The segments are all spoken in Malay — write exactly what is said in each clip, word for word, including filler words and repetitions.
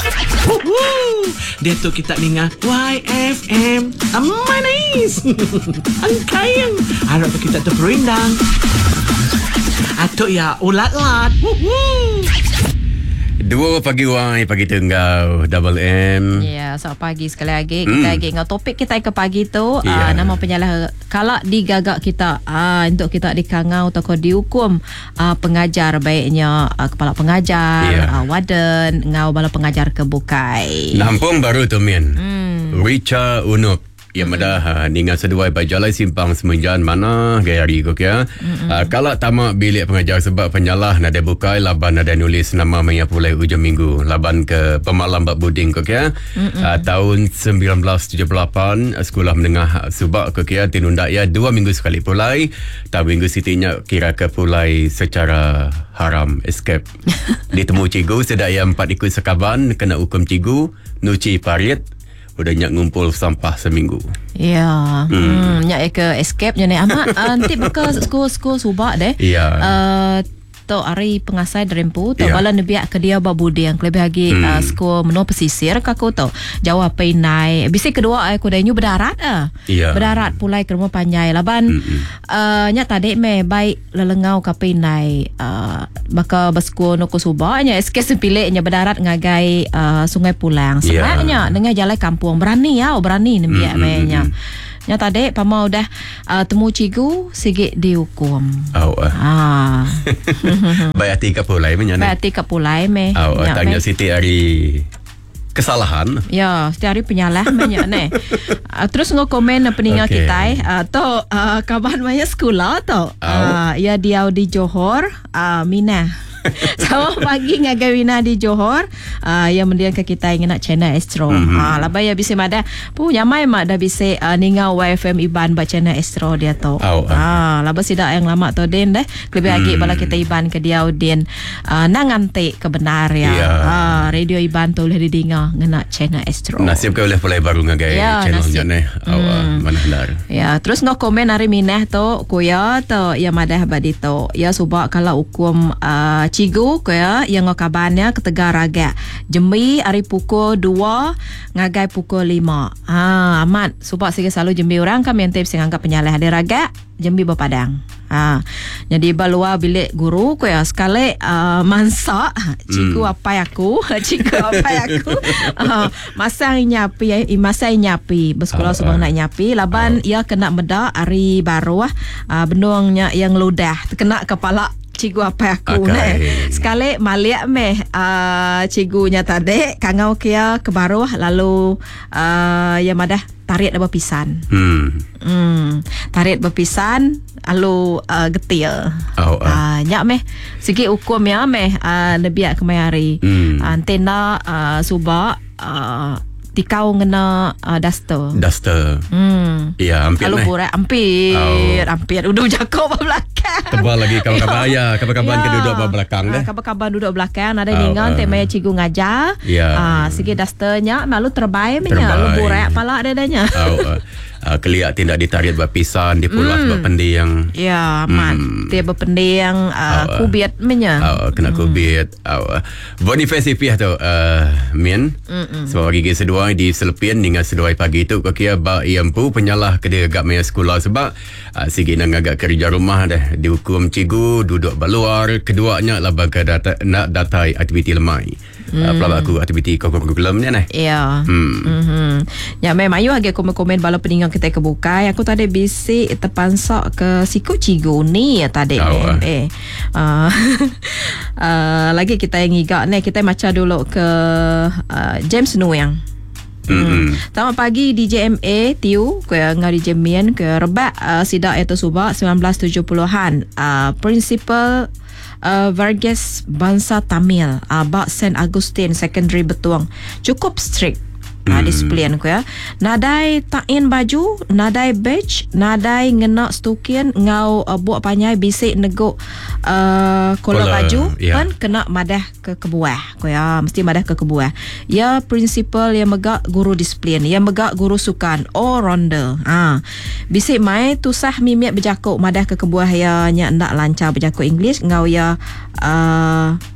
Dia tu kita dengar Y F M Manis. Angkayang. Harap tu kita tu perindang. Atau ya ulat-lat. Dua pagi wai, pagi tenggau, Double M. Ya, yeah, selamat pagi sekali lagi. Kita lagi dengan topik kita ke pagi tu, yeah. uh, nama penyalah kalau digagak kita uh, untuk kita dikangau atau dihukum uh, pengajar baiknya uh, kepala pengajar, yeah. uh, warden, ngau bala pengajar kebukai. Nampung baru tu Min. Hmm. Richa Unup. Yang madah uh, ningan seduai bajalai simpang semenjan mana gaya hari kok ya. Uh, kalau tamak bilik pengajar sebab penyalah nada bukai laban nada nulis nama maya pulai hujung minggu laban ke pemalam bab buding kok ya. Uh, tahun sembilan belas tujuh puluh lapan uh, sekolah menengah subak kok ya tinunda ya dua minggu sekali pulai. Tahun minggu sitinya kira ke pulai secara haram escape. Ditemu cikgu sedak yang empat ikut sekaban kena hukum cikgu nuci parit. Udah nyak ngumpul sampah seminggu. Ya, hmm. hmm, nyak ke escape je ni amat. Uh, nanti buka skul-skul subak deh. Ya. Uh, to hari pengasai derempu to yeah. bala nebiak ke dia babudi yang lebih lagi hmm. uh, skul menua pesisir kaku to Jawa Penai bisi kedua aku dah nyu berdarat ah yeah. berdarat pulai ke rumah panjai laban hmm. uh, nya tadi me baik lelengau ke Penai uh, baka baskul no kusubanya eske sepileknya berdarat ngagai uh, Sungai Pulang sebenarnya yeah. dengan jalan kampung berani ya berani nebiak hmm. me nya nya tadi pama udah uh, temu cikgu sikit dihukum. Oh. Uh. Ah. Bayati ke pulai me nya. Bayati ke pulai me. Oh, uh, tanya Siti hari kesalahan. Ya, setiap hari penyalah me nya ne. Uh, terus ngo komen peninggal okay. kita uh, to uh, kaban maya sekolah to. Oh. Uh, ya dia di Johor, uh, Mina. Selamat pagi ngagai Wina di Johor uh, yang mendiang ke kita ingin nak China Astro. Mm-hmm. Ah, labai ya bisa mada pu nyamai mak dah bisa uh, ningau Y F M Iban ba China Astro dia tu. Oh, uh. Ah, labai sidak yang lama tu den deh. Lebih lagi mm. bala kita Iban ke dia den uh, nanganti kebenar ya. Yeah. Ah, radio Iban tu boleh didengar ngena China Astro. Nasib ke boleh pulai baru ngagai ya, channel nya ne. Oh, mm. uh, mana benar. Ya, terus ngo komen hari minah tu kuya tu ya madah badi tu. Ya subak kalau hukum uh, cigu kaya yang ngakabannya ketegar agak jembi hari pukul dua ngagai pukul lima. Ha amat sebab saya selalu jembi orang kami yang tips anggap penyalah ada raga jembi berpadang. Ha jadi balua bilik guru kaya sekali uh, mansak cikgu hmm. apa aku cikgu apa aku uh, masa nyapi masa nyapi bersekolah uh, subang uh. nak nyapi laban uh. ia kena medak hari baru ah uh, benungnya yang ludah kena kepala cikgu apa aku okay. ne sekali maliak meh uh, cikgunya tadi kangau kia ke baru lalu uh, ya madah tarik dah berpisan hmm. hmm tarik berpisan lalu uh, getil oh, uh. uh, nyak meh sikit hukum ya meh uh, lebih ke mayari hmm. uh, antena uh, subak uh, tikau ngena uh, duster. Duster. Hmm. Ya, hampir lalu burai hampir, oh. hampir udah jakau ke belakang. Tebal lagi kabar-kabar ya, kabar-kabar ya. Duduk di belakang deh. Kabar-kabar duduk belakang ada oh, ningan uh. temanya cikgu ngajar. Ya. Ah, sikit dusternya malu terbaik menya, lalu burai pala dadanya. Oh, uh. Uh, keliak tindak ditarik berpisan dipulas mm. berpendiang. Ya, aman. Mm. Dia berpendiang uh, uh, kubiat menya. Uh, kena mm. kubiat. Uh, Boniface Ipiah tu uh, Min. Mm-mm. Sebab gigi sedua di Selepian dengan sedua pagi tu kau kira ba iampu penyalah ke dia agak maya sekolah sebab uh, sigi nang agak kerja rumah dah dihukum cikgu duduk baluar keduanya labang ke data, nak datai aktiviti lemai. Mm. Uh, pelabak aku aktiviti kurikulum ni nah. Ya. Hmm. Mm-hmm. Ya memang ayu agak komen-komen bala peninggal kita kebuka. Aku tadi bisik terpansak ke siku cigu ni ya tadi oh, eh. Uh, uh, lagi kita yang igak ni kita macam dulu ke uh, James Nuyang. Hmm. Selamat pagi D J M A Tiu ke ngari jemian ke rebak uh, sidak itu subak sembilan belas tujuh puluhan uh, Principal uh, Vargas Bangsa Tamil uh, Bak Saint Augustine Secondary Betuang cukup strict. Hmm. Uh, disiplin ko ya. Nadai tain baju, nadai badge, nadai ngenak stukin ngau uh, buat panyai bisik neguk uh, kola baju yeah. kan kena madah ke kebuah ko ya, mesti madah ke kebuah. Ya principal yang megak guru disiplin, yang megak guru sukan all rounder. Ha. Bisik mai tusah mimiak berjakuk madah ke kebuah ya nya ndak lancar berjakuk English ngau ya uh,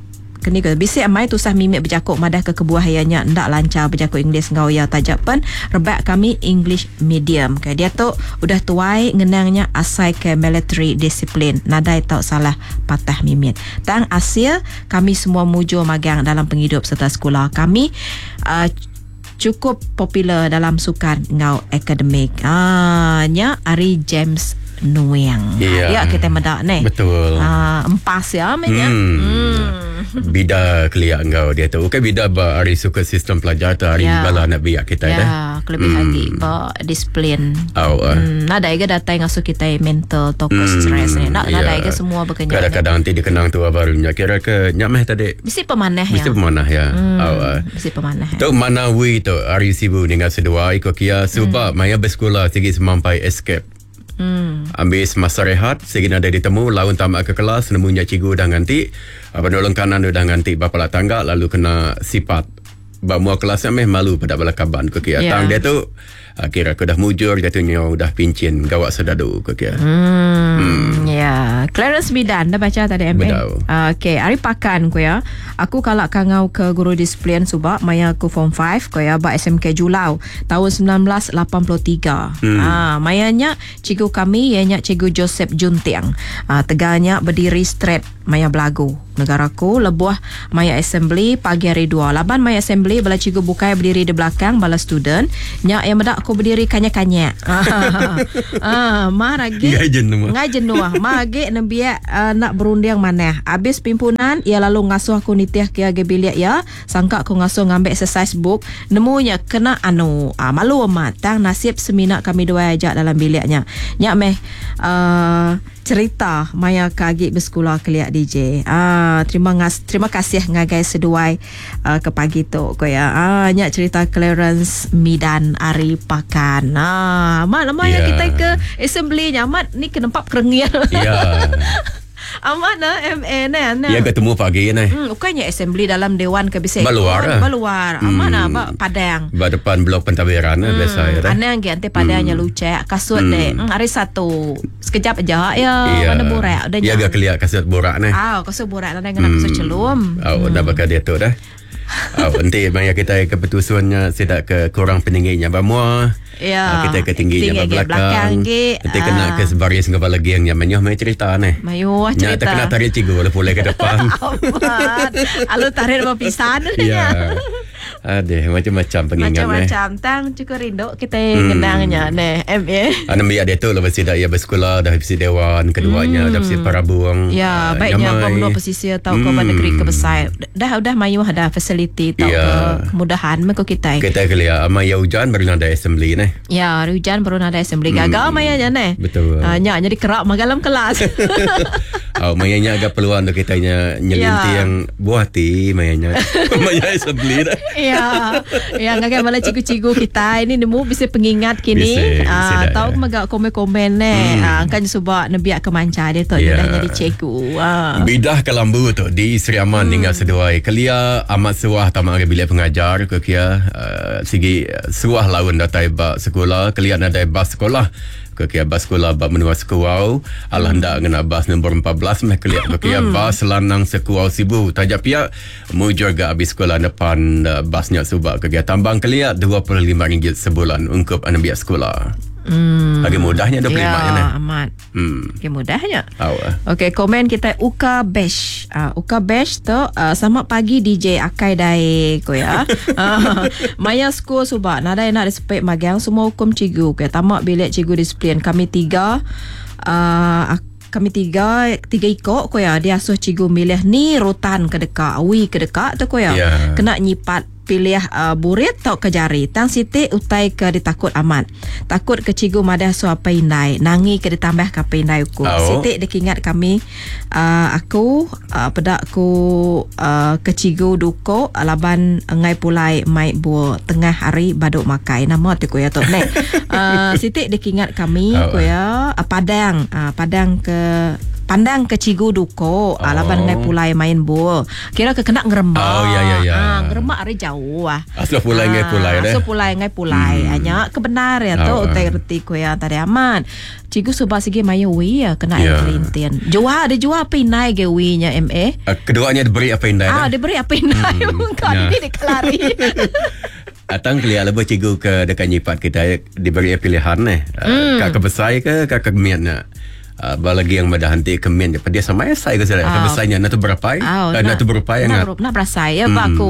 kini ke bisik amai tusah mimik berjakuk madah ke kebuahannya ndak lancar berjakuk Inggeris ngau ya tajak pen rebak kami English medium ke dia tu udah tuai ngenangnya asai ke military discipline nadai tak salah patah mimit tang Asia kami semua mujur magang dalam penghidup serta sekolah kami uh, cukup popular dalam sukan ngau akademik ah nya Ari James Nuang. Ya, ya kita medak ni. Betul. Ah, empas ya mainnya. Hmm. Hmm. Bida keliak engkau dia tu. Bukan bida ba hari suka sistem pelajar tu hari Ya. bala nak biak kita Ya, dah. kelebihan Hmm. di ba disiplin. Oh, uh. Hmm, nada ke datang ngasuh kita mental toko Hmm, stress ni. Nak nada ya. ke semua bekerja. Kadang-kadang nanti dikenang tu barunya. Kira ke nyak meh tadi. Mesti pemanah ya. Mesti pemanah ya. Hmm, Oh, uh. mesti pemanah. Ya. Tu mana wi tu hari sibu dengan sedua ikut kia sebab hmm. maya bersekolah segi semampai escape. Hmm. Ambil masa rehat segi ada ditemu lawan tamat ke kelas nemunya cikgu dah ganti apa nolong kanan dah ganti bapa lah tangga lalu kena sifat bamua kelasnya meh malu pada balakaban ke kia Ya. tang dia tu uh, kira aku dah mujur jatuhnya dah pincin gawak sedadu ke kia. Hmm, hmm. Ya, Clarence Bidan dah baca tadi M A. Bedau. Uh, okay, hari pakan ko ya. Aku kalak kangau ke guru disiplin subak maya aku form lima ko ya ba S M K Julau tahun sembilan belas lapan puluh tiga. Hmm. Ah, mayanya cikgu kami ianya cikgu Joseph Juntiang. Ah, teganya berdiri straight maya belagu. Negaraku lebuah maya assembly pagi hari dua. Laban maya assembly bala cikgu bukai berdiri di belakang bala student. Nya yang medak aku berdiri kanya-kanya. Ah, ah maragi. Ngai jenuh. Ngai jenuh. Mage nebia uh, nak berunding mana. Habis pimpunan ia lalu ngasuh aku nitiah ke age bilik ya. Sangka aku ngasuh ngambil exercise book. Nemunya kena anu ah, malu amat. Tang nasib semina kami dua ajak dalam biliknya. Nyak meh uh, cerita maya kagi bersekolah keliak D J. Ah terima ngas terima kasih ngagai seduai uh, ke pagi tu ko ya. Ah nyak cerita Clarence Midan Ari Pakan. Ah mak lama Ya. yeah. kita ke assembly nya mat ni ke nempat kerengian. Ya. Amat na M A na. Ya ketemu pagi ni. Hmm, ukanya assembly dalam dewan ke bisa. Baluar lah. Baluar. Amat na ba Padang. Ba depan blok pentabiran hmm. biasa ya dah. Aneh yang ganti padanya hmm. lucek kasut Hmm. deh. Hmm, hari satu sekejap aja ya. Iya. Mana borak udah Ya agak keliak kasut borak ni. Ah, kasut borak ada kena kasut celum. Oh, dah bakal dia tu dah. Oh, nanti maya kita keputusannya tidak ke kurang peningginya bamua. Ya. Ah, kita ke tingginya tinggi belakang. belakang ge. Nanti kena ke sebaris ngapa lagi yang nyamannya mai cerita ni. Mayu Nya cerita. tak kena tarik cikgu boleh pulai ke depan. Amat. Alu tarik apa pisan Ya. Ada macam-macam pengingat ni. Macam-macam tang cukup rindu kita hmm. kenangnya ni M A. Ana biar dia tu lepas dah ia bersekolah dah habis dewan keduanya hmm. dah habis para buang. Ya, ah, baiknya nyamai. pemerintah pesisir tahu ke Hmm. negeri ke besar. Dah dah mayu ada facility tahu Ya. ke kemudahan mereka kita. Kita kelia ama ya hujan baru ada assembly ni. Ya, hujan baru ada assembly gagal maya je ni. Betul. Ah, nya jadi kerak magalam kelas. Oh, mayanya agak peluang untuk kita nya nyelinti Ya. yang buah hati mayanya. Maya assembly dah. Ya, ya ngagai bala cikgu-cikgu kita ini nemu bisa pengingat kini. Bisa, bisa Ah, dah, tahu ya. magak komen-komen ni. Hmm. Ah, kan sebab nebiak kemanca dia tu Ya. dah jadi cikgu. Ah. Bidah ke lambu tu di Sri Aman hmm. hingga seduai. Kelia amat suah tamak ke bilik pengajar ke kia uh, sigi uh, suah lawan datai ba sekolah. Kelia ada bas sekolah. Ke kia bas sekolah ba menua sekuau. Allah hendak kena bas nombor empat belas meh kelia ke kia bas lanang sekuau sibu. Tajak pihak mujur ke habis sekolah depan uh, basnya subak ke kia tambang kelia dua puluh lima ringgit sebulan untuk anak biak sekolah. Hmm. Lagi mudahnya dua puluh lima ya, je ni. amat. Hmm. Okay, mudahnya. Awak. Okey, komen kita Uka Besh. Uh, Uka Besh tu uh, selamat pagi D J Akai Dai ko ya. uh, Maya school subak nada nak respect magang semua hukum cikgu. Okay, tamak bilik cikgu disiplin kami tiga. Uh, kami tiga tiga ikut ko ya dia asuh cikgu milih ni rotan ke dekat awi ke dekat tu ko ya. Ya. Kena nyipat pilih uh, burit atau ke jari. Tang siti utai ke ditakut amat. Takut ke cikgu madah so apa indai. Nangi ke ditambah ke apa indai uku. Oh. Siti dikingat kami uh, aku uh, pedak ku uh, ke cikgu duko laban ngai pulai mai bu tengah hari baduk makai nama tu ko ya tu. Nek. Uh, siti dikingat kami Oh. ko ya uh, Padang uh, Padang ke pandang ke cigu duko. Oh. Alaban ngai pulai main bol. Kira ke kena ngeremak. Oh ya ya ya. Ah, ngeremak ari jauh ah. Asal pulai ngai pulai dah. Asal pulai ngai pulai. Hmm. Hanya kebenar ya tu oh, utai reti ko ya tadi aman. Cigu sebab segi mayu wi ya kena yeah. air kelintian. Jual ada jual apa inai ke wi nya M A? Uh, keduanya diberi apa inai? Ah, diberi apa inai? Hmm. Kau nah. Ini dikelari. Atang kelia lebih cigu ke dekat nyipat kita diberi pilihan ni. Uh, mm. Kakak besar ke kakak kemian nak. Uh, lagi yang madah hanti kemian dia sama saya ke saya. Kakak besarnya nak tu berapa? Oh, uh, nak tu berapa yang nak? Nak berapa ya mm. aku.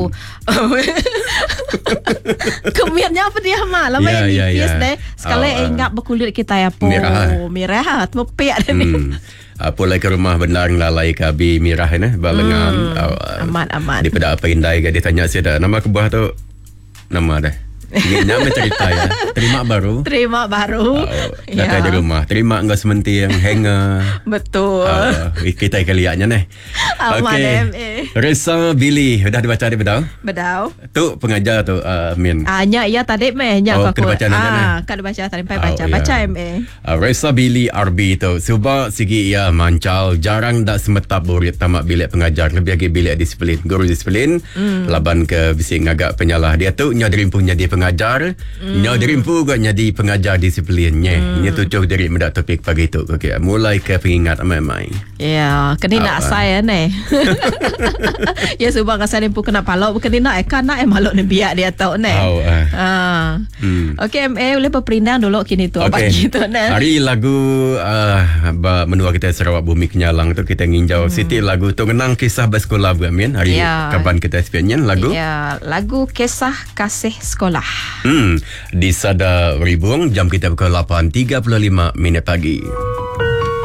Kemiannya apa dia mah? Lama yeah, yang nipis yeah, deh. Sekali oh, ingat berkulit kita ya po. Mirah. Mirah. Mepek dah ni. Apa lagi ke rumah benar lalai kabi mirah ni. Balengan. Mm. Uh, aman aman. Di pada apa indai ke dia tanya saya dah. Nama kebuah tu. Nama dah. Ini nama cerita ya. Terima baru. Terima baru. Uh, datang ya. Di rumah. Terima enggak sementi yang hanger. Betul. Uh, kita kelihatnya nih. Okey. Resa Billy sudah dibaca di bedau? Bedau. Tu pengajar tu uh, Min. Hanya ya tadi meh nya oh, aku. Oh, baca ah, kan baca tadi pai baca. Oh, baca ya. M A. Uh, Resa Billy R B tu. Cuba segi ia mancal jarang dak semetap murid tamat bilik pengajar lebih lagi bilik disiplin. Guru disiplin mm. laban ke bising agak penyalah dia tu nya dirimpu jadi pengajar mm. nya dirimpu juga jadi pengajar disiplinnya. Mm. Ini tujuh dari mendak topik pagi tu. Okey, mulai ke pengingat mai-mai. Ya, kena nak saya ni. Ya sebab kasar rimpu kena palok kena nak eh kan nak eh malok ni biak dia tahu ni. Oh, uh. Ah. Hmm. Okey M A boleh perperindang dulu kini tu apa gitu ni. Hari lagu uh, menua kita Sarawak Bumi Kenyalang tu kita nginjau hmm. Siti lagu tu kenang kisah bersekolah Bu Amin. Hari ya. Kapan kita spianyan lagu? Ya, lagu kisah kasih sekolah. Hmm, di Sada Ribung jam kita pukul lapan tiga puluh lima minit pagi.